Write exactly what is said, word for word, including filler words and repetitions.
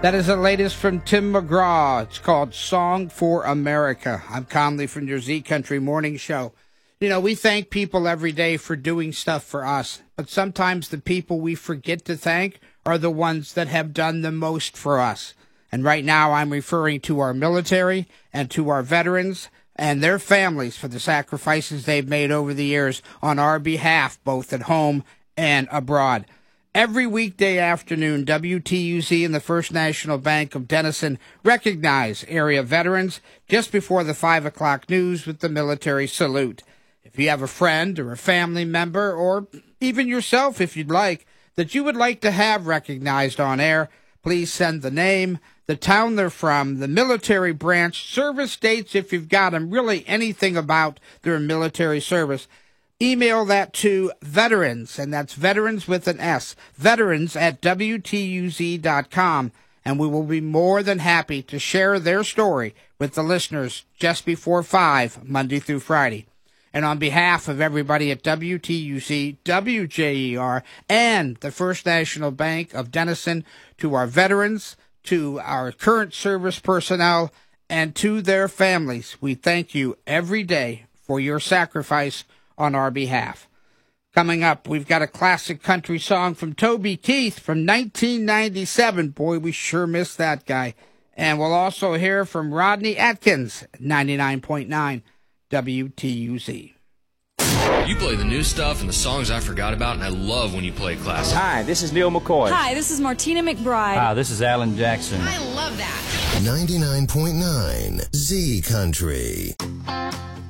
That is the latest from Tim McGraw. It's called Song for America. I'm Conley from your Z Country Morning Show. You know, we thank people every day for doing stuff for us, but sometimes the people we forget to thank are the ones that have done the most for us. And right now I'm referring to our military and to our veterans and their families for the sacrifices they've made over the years on our behalf, both at home and abroad. Every weekday afternoon, W T U Z and the First National Bank of Denison recognize area veterans just before the five o'clock news with the military salute. If you have a friend or a family member, or even yourself if you'd like, that you would like to have recognized on air, please send the name, the town they're from, the military branch, service dates if you've got them, really anything about their military service. Email that to veterans, and that's veterans with an S, veterans at W T U Z dot com, and we will be more than happy to share their story with the listeners just before five, Monday through Friday. And on behalf of everybody at W T U Z, W J E R, and the First National Bank of Denison, to our veterans, to our current service personnel, and to their families, we thank you every day for your sacrifice on our behalf. Coming up, we've got a classic country song from Toby Keith from nineteen ninety-seven. Boy, we sure missed that guy. And we'll also hear from Rodney Atkins, ninety-nine point nine W T U Z. You play the new stuff and the songs I forgot about, and I love when you play classic. Hi, this is Neil McCoy. Hi, this is Martina McBride. Hi, this is Alan Jackson. I love that. ninety-nine point nine Z Country.